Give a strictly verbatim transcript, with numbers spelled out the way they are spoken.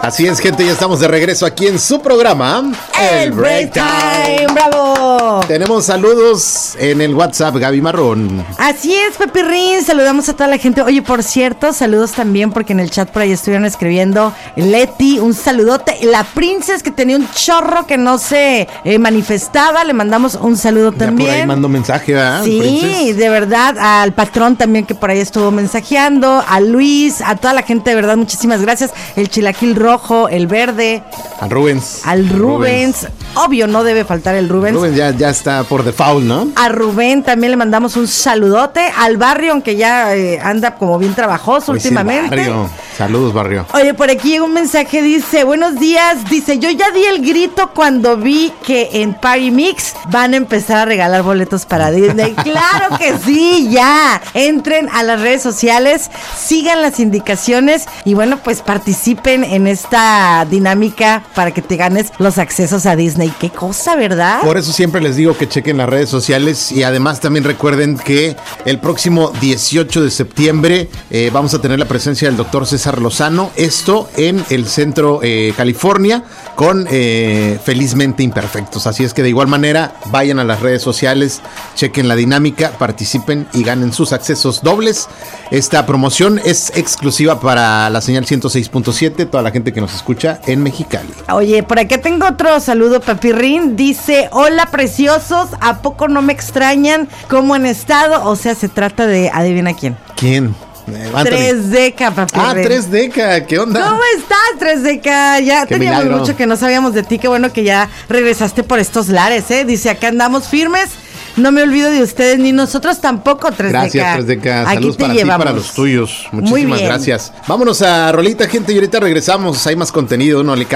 Así es, gente, ya estamos de regreso aquí en su programa El Break Time. ¡Bravo! Tenemos saludos en el WhatsApp, Gaby Marrón. Así es, Pepirrín, saludamos a toda la gente. Oye, por cierto, saludos también porque en el chat por ahí estuvieron escribiendo Leti, un saludote. La Princess que tenía un chorro que no se eh, manifestaba, le mandamos un saludo Ya también. por ahí mandó mensaje, ¿verdad? Sí, Princess? de verdad, al patrón también que por ahí estuvo mensajeando, a Luis, a toda la gente, de verdad, muchísimas gracias. El chilaquil rojo, el verde. Al Rubens. Al Rubens. Rubens. Obvio, no debe faltar el Rubens. Rubens ya, ya está por default, ¿no? A Rubén también le mandamos un saludote. Al barrio, aunque ya eh, anda como bien trabajoso Hoy últimamente. Sí, barrio. Saludos, barrio. Oye, por aquí llega un mensaje, dice, buenos días, dice, yo ya di el grito cuando vi que en Party Mix van a empezar a regalar boletos para Disney. Claro que sí, ya. Entren a las redes sociales, sigan las indicaciones y bueno, pues participen en esta dinámica para que te ganes los accesos a Disney. Qué cosa, ¿verdad? Por eso siempre les digo que chequen las redes sociales y además también recuerden que el próximo dieciocho de septiembre eh, vamos a tener la presencia del doctor César Lozano, esto en el centro eh, California con eh, Felizmente Imperfectos. Así es que de igual manera vayan a las redes sociales, chequen la dinámica, participen y ganen sus accesos dobles. Esta promoción es exclusiva para la señal ciento seis punto siete, toda la gente que nos escucha en Mexicali. Oye, por acá tengo otro saludo, Papirrín. Dice, hola preciosos, ¿a poco no me extrañan? ¿Cómo han estado? O sea, se trata de, adivina quién. ¿Quién? Tres Deca, Papirrín. Ah, Tres Deca, ¿qué onda? ¿Cómo estás, Tres Deca? Ya Qué teníamos milagro. mucho que no sabíamos de ti. Qué bueno que ya regresaste por estos lares, ¿eh? Dice, acá andamos firmes. No me olvido de ustedes, ni nosotros tampoco, Tres Deca. Gracias, Tres Deca. Aquí Saludos te para llevamos. ti y para los tuyos. Muy Muchísimas bien. gracias. Vámonos a rolita, gente, y ahorita regresamos. Hay más contenido, ¿no? Le